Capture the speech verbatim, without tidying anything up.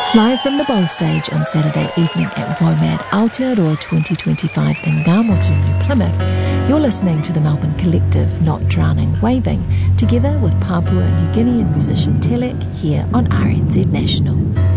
Live from the Bowl Stage on Saturday evening at WOMAD Aotearoa twenty twenty-five in Ngāmotu, New Plymouth, you're listening to the Melbourne collective Not Drowning Waving, together with Papua New Guinean musician Telek here on R N Z National.